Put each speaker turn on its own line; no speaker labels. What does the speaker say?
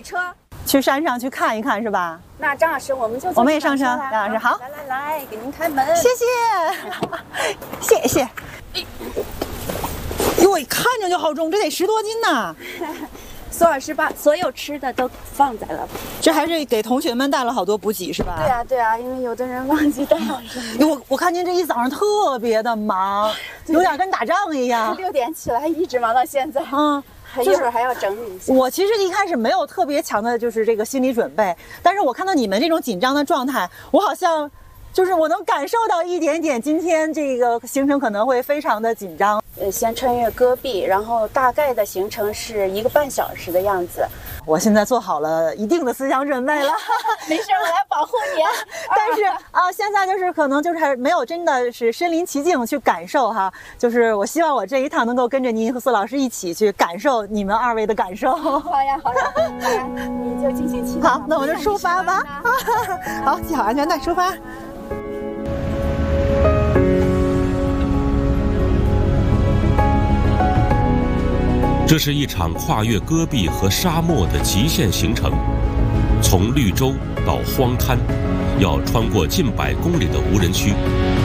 车，
去山上去看一看是吧？
那张老师我们就
我们也上车，张老师好，
来，给您开门，
谢谢，谢谢。哟，一看着就好重，这得10多斤呢。
苏老师把所有吃的都放在了，
这还是给同学们带了好多补给是吧？
对啊，因为有的人忘记带好什么。
我看您这一早上特别的忙，有点跟打仗一样。
6点起来，一直忙到现在。一会儿还要整理一下。
我其实一开始没有特别强的就是这个心理准备，但是我看到你们这种紧张的状态，我好像就是我能感受到一点点，今天这个行程可能会非常的紧张。
先穿越戈壁，然后大概的行程是1个半小时的样子。
我现在做好了一定的思想准备了。
没事，我来保护你。
但是现在就是可能就是还没有真的是身临其境去感受哈，就是我希望我这一趟能够跟着您和苏老师一起去感受你们2位的感受。
好呀，你就进行期待。
好，那我就出发吧。好，系好安全带，出发。
这是一场跨越戈壁和沙漠的极限行程，从绿洲到荒滩，要穿过近100公里的无人区，